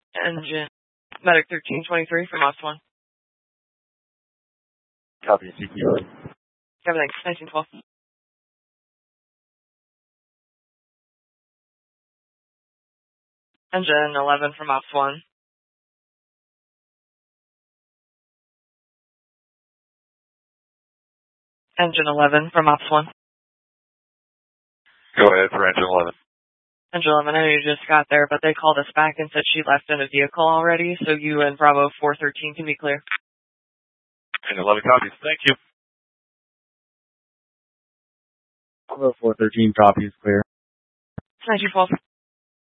Engine Medic 1323 from Ops 1. Copy, CPR. Everything, 1912. Engine 11 from Ops 1. Engine 11 from Ops 1. Go ahead for engine 11. Engine 11, I know you just got there, but they called us back and said she left in a vehicle already, so you and Bravo 413 can be clear. Engine 11 copies. Thank you. Bravo 413 copies, clear. 1912.